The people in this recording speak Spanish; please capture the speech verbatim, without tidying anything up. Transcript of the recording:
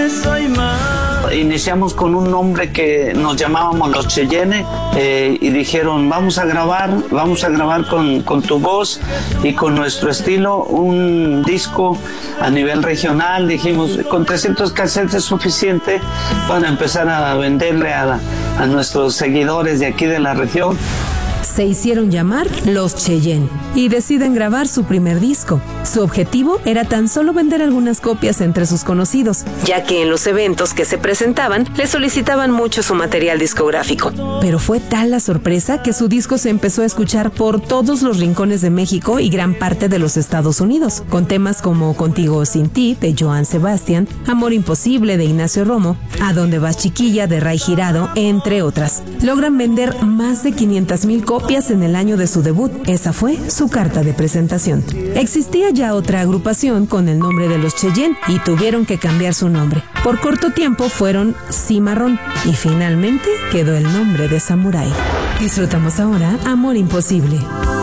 soy más. Iniciamos con un nombre que nos llamábamos Los Cheyenne eh, y dijeron vamos a grabar, vamos a grabar con, con tu voz y con nuestro estilo un disco a nivel regional. Dijimos con trescientos cassettes es suficiente para empezar a venderle a, a nuestros seguidores de aquí de la región. Se hicieron llamar Los Cheyenne y deciden grabar su primer disco. Su objetivo era tan solo vender algunas copias entre sus conocidos, ya que en los eventos que se presentaban le solicitaban mucho su material discográfico. Pero fue tal la sorpresa que su disco se empezó a escuchar por todos los rincones de México y gran parte de los Estados Unidos, con temas como Contigo o Sin Ti, de Joan Sebastián, Amor Imposible, de Ignacio Romo, A Dónde Vas Chiquilla, de Ray Girado, entre otras. Logran vender más de quinientas mil copias en el año de su debut. Esa fue su carta de presentación. Existía ya otra agrupación con el nombre de Los Cheyenne y tuvieron que cambiar su nombre. Por corto tiempo fueron Cimarrón y finalmente quedó el nombre de Samurai. Disfrutamos ahora Amor Imposible.